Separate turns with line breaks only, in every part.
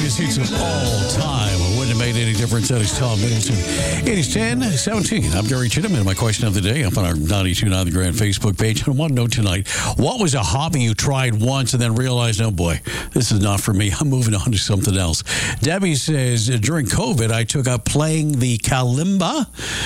greatest hits of all time. It wouldn't have made any difference. That is Tom Middleton. It is 10:17. I'm Gary Chittiman. My question of the day up on our 92.9 The Grand Facebook page. And one note tonight. What was a hobby you tried once and then realized, oh boy, this is not for me. I'm moving on to something else. Debbie says, during COVID, I took up playing the kalimba.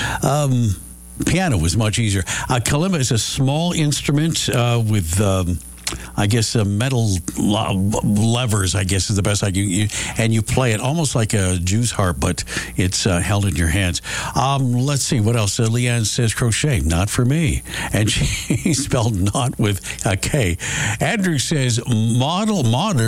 Piano was much easier. Kalimba is a small instrument with... I guess metal levers, I guess, is the best I can use. And you play it almost like a Jew's harp, but it's held in your hands. Let's see, what else? Leanne says crochet, not for me. And she spelled not with a K. Andrew says model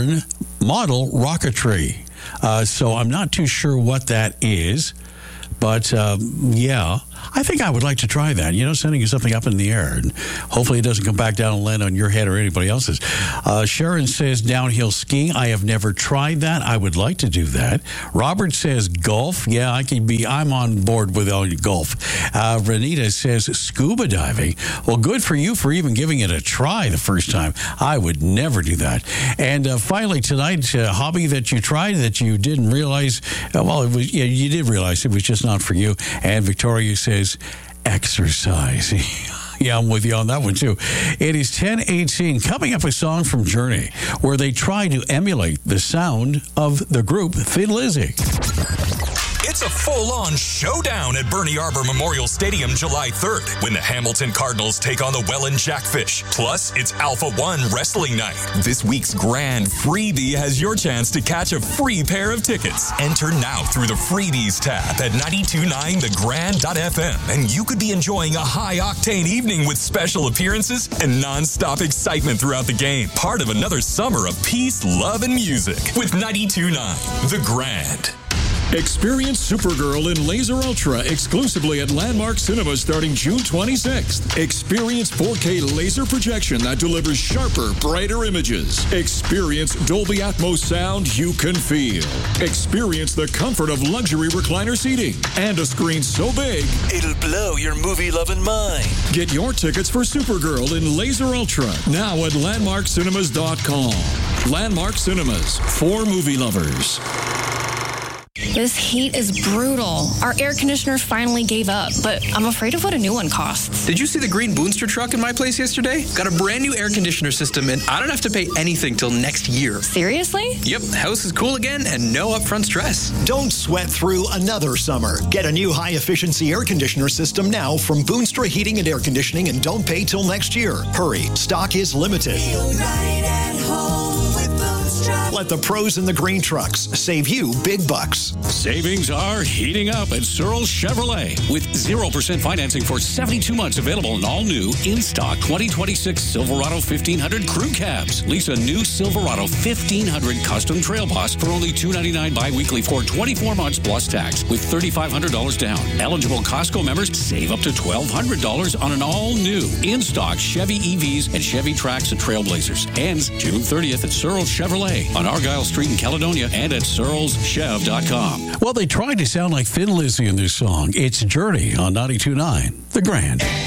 rocketry. So I'm not too sure what that is. But, yeah, I think I would like to try that. You know, sending something up in the air. And hopefully it doesn't come back down and land on your head or anybody else's. Sharon says downhill skiing. I have never tried that. I would like to do that. Robert says golf. Yeah, I'm on board with all your golf. Renita says scuba diving. Well, good for you for even giving it a try the first time. I would never do that. And finally tonight, a hobby that you tried that you didn't realize, you did realize it was just not for you. And Victoria says exercise. Yeah, I'm with you on that one, too. It is 10:18. Coming up, a song from Journey, where they try to emulate the sound of the group Thin Lizzy.
It's a full-on showdown at Bernie Arbor Memorial Stadium July 3rd when the Hamilton Cardinals take on the Welland Jackfish. Plus, it's Alpha One Wrestling Night. This week's grand freebie has your chance to catch a free pair of tickets. Enter now through the freebies tab at 929thegrand.fm, and you could be enjoying a high-octane evening with special appearances and non-stop excitement throughout the game. Part of another summer of peace, love, and music with 92.9 The Grand.
Experience Supergirl in Laser Ultra exclusively at Landmark Cinemas starting June 26th. Experience 4K laser projection that delivers sharper, brighter images. Experience Dolby Atmos sound you can feel. Experience the comfort of luxury recliner seating and a screen so big
it'll blow your movie-loving mind.
Get your tickets for Supergirl in Laser Ultra now at landmarkcinemas.com. Landmark Cinemas, for movie lovers.
This heat is brutal. Our air conditioner finally gave up, but I'm afraid of what a new one costs.
Did you see the green Boonster truck in my place yesterday? Got a brand new air conditioner system, and I don't have to pay anything till next year.
Seriously?
Yep, house is cool again and no upfront stress.
Don't sweat through another summer. Get a new high-efficiency air conditioner system now from Boonstra Heating and Air Conditioning and don't pay till next year. Hurry, stock is limited.
Feel right at home with Boonstra.
Let the pros in the green trucks save you big bucks.
Savings are heating up at Searles Chevrolet with 0% financing for 72 months available in all new in-stock 2026 Silverado 1500 crew cabs. Lease a new Silverado 1500 custom Trail Boss for only $299 bi-weekly for 24 months plus tax with $3,500 down. Eligible Costco members save up to $1,200 on an all-new in-stock Chevy EVs and Chevy Trax and Trailblazers. Ends June 30th at Searles Chevrolet on Argyle Street in Caledonia and at searleschev.com. Well, they tried to sound like Thin Lizzy in this song. It's Journey on 92.9 The Grand.